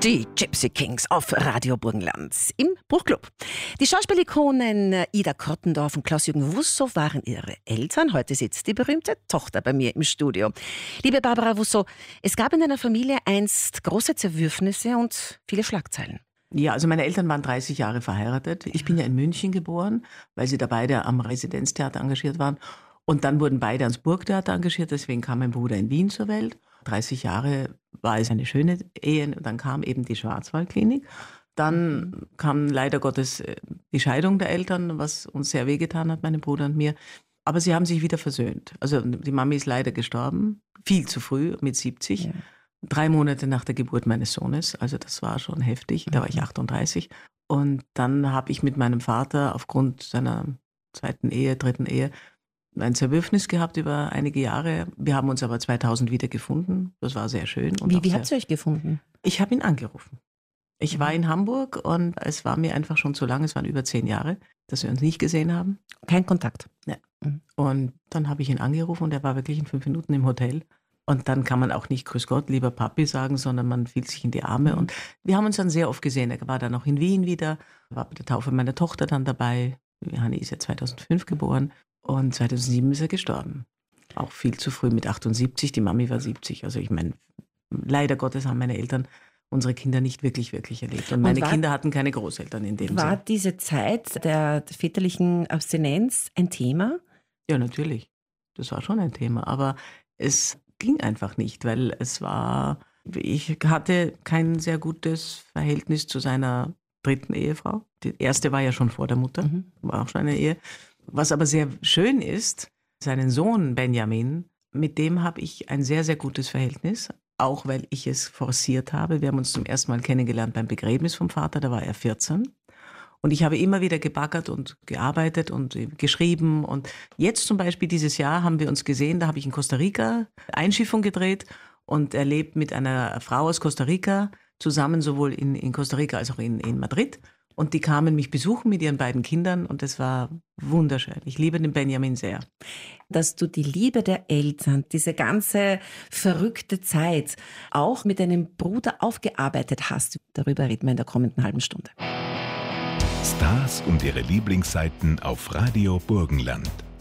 Die Gypsy Kings auf Radio Burgenland im Bruchclub. Die Schauspielikonen Ida Krottendorf und Klaus-Jürgen Wusso waren ihre Eltern. Heute sitzt die berühmte Tochter bei mir im Studio. Liebe Barbara Wusso, es gab in deiner Familie einst große Zerwürfnisse und viele Schlagzeilen. Ja, also meine Eltern waren 30 Jahre verheiratet. Ich bin ja in München geboren, weil sie da beide am Residenztheater engagiert waren. Und dann wurden beide ans Burgtheater engagiert, deswegen kam mein Bruder in Wien zur Welt. 30 Jahre war es eine schöne Ehe und dann kam eben die Schwarzwaldklinik. Dann kam leider Gottes die Scheidung der Eltern, was uns sehr wehgetan hat, meinem Bruder und mir. Aber sie haben sich wieder versöhnt. Also die Mami ist leider gestorben, viel zu früh, mit 70. Ja. 3 Monate nach der Geburt meines Sohnes, also das war schon heftig, da war ich 38. Und dann habe ich mit meinem Vater aufgrund seiner dritten Ehe, ein Zerwürfnis gehabt über einige Jahre. Wir haben uns aber 2000 wieder gefunden. Das war sehr schön. Und wie habt ihr euch gefunden? Ich habe ihn angerufen. Ich war in Hamburg und es war mir einfach schon zu lang, es waren über 10 Jahre, dass wir uns nicht gesehen haben. Kein Kontakt? Ja. Und dann habe ich ihn angerufen und er war wirklich in 5 Minuten im Hotel. Und dann kann man auch nicht Grüß Gott, lieber Papi sagen, sondern man fiel sich in die Arme. Und wir haben uns dann sehr oft gesehen. Er war dann auch in Wien wieder, war bei der Taufe meiner Tochter dann dabei. Hanni ist ja 2005 geboren. Und 2007 ist er gestorben. Auch viel zu früh mit 78. Die Mami war 70. Also ich meine, leider Gottes haben meine Eltern unsere Kinder nicht wirklich erlebt. Und meine Kinder hatten keine Großeltern in dem Sinne. War diese Zeit der väterlichen Abstinenz ein Thema? Ja, natürlich. Das war schon ein Thema. Aber es ging einfach nicht, weil ich hatte kein sehr gutes Verhältnis zu seiner dritten Ehefrau. Die erste war ja schon vor der Mutter, war auch schon eine Ehe. Was aber sehr schön ist, seinen Sohn Benjamin, mit dem habe ich ein sehr, sehr gutes Verhältnis, auch weil ich es forciert habe. Wir haben uns zum ersten Mal kennengelernt beim Begräbnis vom Vater, da war er 14. Und ich habe immer wieder gebaggert und gearbeitet und geschrieben. Und jetzt zum Beispiel dieses Jahr haben wir uns gesehen, da habe ich in Costa Rica Einschiffung gedreht und er lebt mit einer Frau aus Costa Rica zusammen, sowohl in Costa Rica als auch in Madrid. Und die kamen mich besuchen mit ihren beiden Kindern und es war wunderschön. Ich liebe den Benjamin sehr. Dass du die Liebe der Eltern, diese ganze verrückte Zeit auch mit deinem Bruder aufgearbeitet hast, darüber reden wir in der kommenden halben Stunde. Stars und ihre Lieblingsseiten auf Radio Burgenland.